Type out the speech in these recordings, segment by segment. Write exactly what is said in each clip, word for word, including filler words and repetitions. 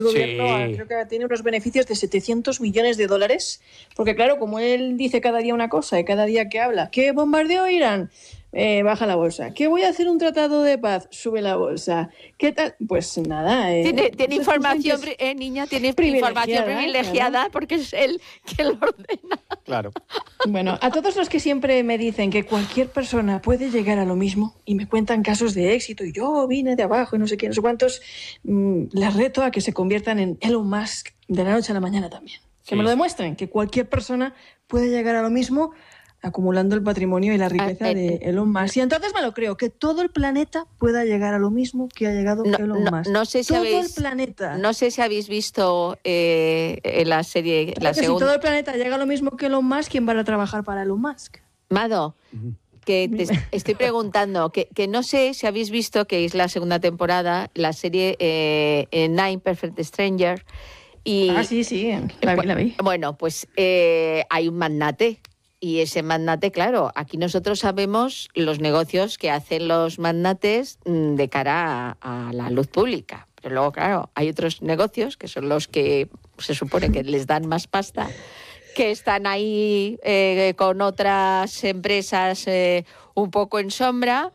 gobierno Sí. creo que tiene unos beneficios de setecientos millones de dólares, porque claro, como él dice cada día una cosa y cada día que habla, que bombardeo Irán, eh, baja la bolsa, que voy a hacer un tratado de paz, sube la bolsa, ¿qué tal? Pues nada. Eh, Tiene, tiene esas información, cosas eh, niña, tiene privilegiada, información privilegiada claro. porque es él que lo ordena. Claro. Bueno, a todos los que siempre me dicen que cualquier persona puede llegar a lo mismo y me cuentan casos de éxito y yo vine de abajo y no sé qué, no sé cuántos, mmm, les reto a que se conviertan en Elon Musk de la noche a la mañana también. Que Sí. me lo demuestren, que cualquier persona puede llegar a lo mismo acumulando el patrimonio y la riqueza Ah, eh, de Elon Musk. Y entonces me lo creo, que todo el planeta pueda llegar a lo mismo que ha llegado No, Elon no, Musk. no sé si todo habéis, el planeta. no sé si habéis visto eh, la serie, Claro la que si segunda. todo el planeta llega a lo mismo que Elon Musk, ¿quién va a trabajar para Elon Musk? Mado, que te est- estoy preguntando, que, que no sé si habéis visto, que es la segunda temporada, la serie eh, eh, Nine Perfect Stranger. Y, Ah, sí, sí, la vi, la vi. Bueno, pues eh, hay un magnate. Y ese magnate, claro, aquí nosotros sabemos los negocios que hacen los magnates mm, de cara a, a la luz pública. Pero luego, claro, hay otros negocios que son los que se supone que les dan más pasta, que están ahí eh, con otras empresas eh, un poco en sombra.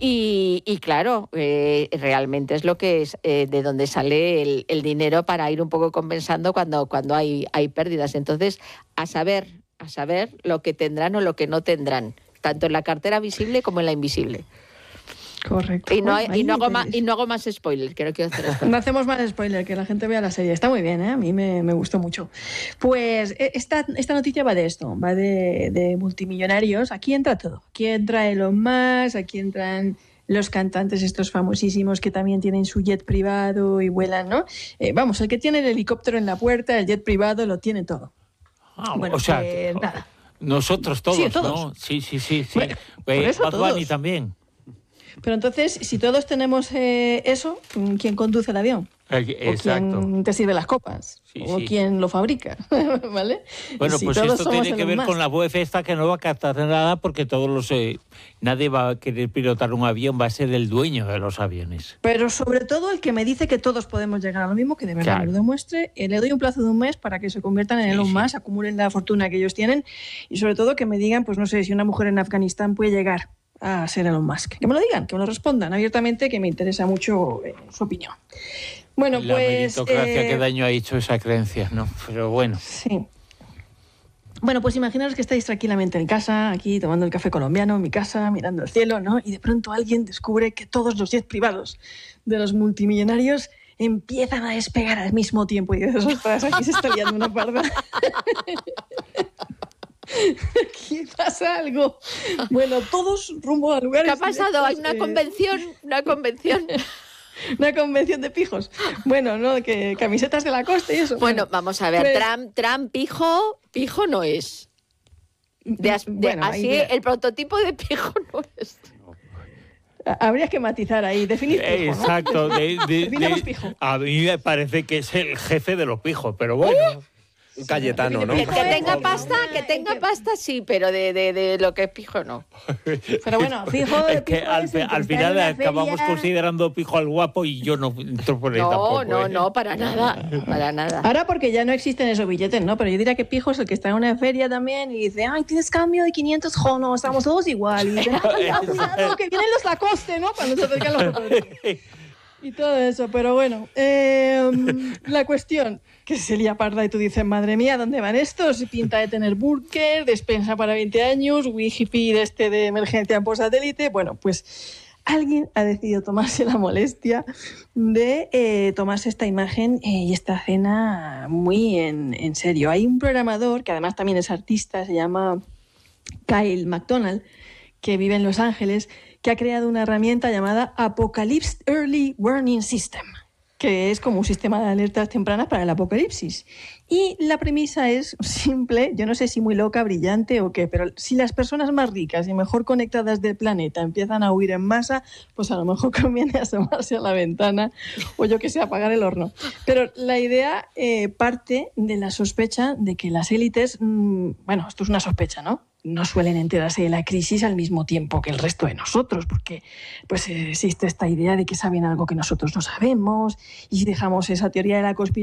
Y, y claro, eh, realmente es lo que es eh, de donde sale el, el dinero para ir un poco compensando cuando, cuando hay, hay pérdidas. Entonces, a saber, a saber lo que tendrán o lo que no tendrán, tanto en la cartera visible como en la invisible. Correcto. Y no, hay- Bueno, y no, ahí hago, más, tenéis. y no hago más spoiler, que no quiero hacer spoiler. No hacemos más spoiler, que la gente vea la serie. Está muy bien, ¿eh? A mí me, me gustó mucho. Pues eh, esta, esta noticia va de esto, va de, de multimillonarios. Aquí entra todo. Aquí entra Elon Musk, aquí entran los cantantes estos famosísimos que también tienen su jet privado y vuelan, ¿no? Eh, vamos, el que tiene el helicóptero en la puerta, el jet privado, lo tiene todo. Ah, Bueno, o sea, pues nada. nosotros todos, Sí, todos. ¿no? Sí, sí, sí. sí. Bueno, por Eh, eso Bad Bunny todos. también. Pero entonces, si todos tenemos eh, eso, ¿quién conduce el avión? Eh, ¿O Exacto. quién te sirve las copas? Sí, ¿O sí. quién lo fabrica? ¿Vale? Bueno, Si pues todos esto somos tiene que Elon ver Musk. con la web esta, que no va a captar nada porque todos los eh, nadie va a querer pilotar un avión, va a ser el dueño de los aviones. Pero sobre todo el que me dice que todos podemos llegar a lo mismo, que de verdad Claro. me lo demuestre. Eh, le doy un plazo de un mes para que se conviertan en Sí, Elon sí. Musk, acumulen la fortuna que ellos tienen y sobre todo que me digan, pues no sé, si una mujer en Afganistán puede llegar a ser Elon Musk. Que me lo digan, que me lo respondan abiertamente, que me interesa mucho eh, su opinión. Bueno, la pues... meritocracia, eh, qué daño ha hecho esa creencia, ¿no? Pero bueno. Sí. Bueno, pues imaginaros que estáis tranquilamente en casa, aquí tomando el café colombiano en mi casa, mirando el cielo, ¿no? Y de pronto alguien descubre que todos los jets privados de los multimillonarios empiezan a despegar al mismo tiempo. Y dices, ostras, aquí se está liando una parda. Aquí pasa algo. Bueno, todos rumbo a lugares... ¿Qué ha pasado? Hay una directos, eh, convención, una convención. Una convención de pijos. Bueno, ¿no? Que camisetas de la costa y eso. Bueno, vamos a ver, pues- Trump, Trump, pijo, pijo no es. De as- de- Bueno, ahí así, ya- el prototipo de pijo no es. Habría que matizar ahí, definir pijo, Eh, ¿no? Exacto. De, de- Definamos de- pijo. a mí me parece que es el jefe de los pijos, pero bueno. Un Cayetano, ¿no? Que, que Pijo es tenga el pasta, que que- tenga pasta sí, pero de, de, de lo que es pijo no. Pero bueno, fijo, Es que pijo al, es el que al está final en una acabamos feria. considerando pijo al guapo y yo no entro por ahí No, tampoco. no, ¿eh? no, para nada, para nada. Ahora porque ya no existen esos billetes, ¿no? Pero yo diría que pijo es el que está en una feria también y dice, ay, tienes cambio de quinientos, jo, no, estamos todos igual. Y dice, ay, cuidado, cuidado, que vienen los Lacoste, ¿no? Cuando se acercan los cocodrilos. Y todo eso, pero bueno, eh, la cuestión, que se lía parda y tú dices, madre mía, ¿dónde van estos? Pinta de tener búnker, despensa para veinte años, Wi-Fi de este de emergencia por satélite. Bueno, pues alguien ha decidido tomarse la molestia de eh, tomarse esta imagen eh, y esta escena muy en, en serio. Hay un programador, que además también es artista, se llama Kyle MacDonald, que vive en Los Ángeles, que ha creado una herramienta llamada Apocalypse Early Warning System, que es como un sistema de alertas tempranas para el apocalipsis. Y la premisa es simple, yo no sé si muy loca, brillante o qué, pero si las personas más ricas y mejor conectadas del planeta empiezan a huir en masa, pues a lo mejor conviene asomarse a la ventana o yo que sé, apagar el horno. Pero la idea eh, parte de la sospecha de que las élites, mmm, bueno, esto es una sospecha, ¿no? no suelen enterarse de la crisis al mismo tiempo que el resto de nosotros, porque pues existe esta idea de que saben algo que nosotros no sabemos, y si dejamos esa teoría de la conspiración